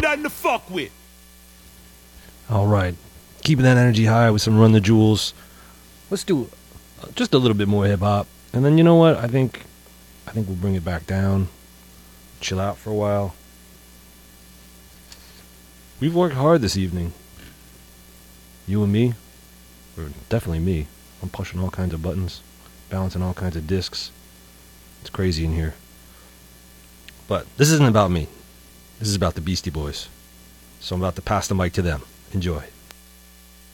ain't nothing to fuck with. All right. Keeping that energy high with some Run the Jewels. Let's do just a little bit more hip-hop. And then, you know what? I think we'll bring it back down. Chill out for a while. We've worked hard this evening. You and me. Or definitely me. I'm pushing all kinds of buttons. Balancing all kinds of discs. It's crazy in here. But this isn't about me. This is about the Beastie Boys. So I'm about to pass the mic to them. Enjoy.